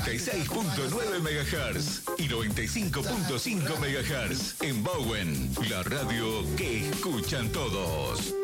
96.9 MHz y 95.5 MHz en Bowen, la radio que escuchan todos.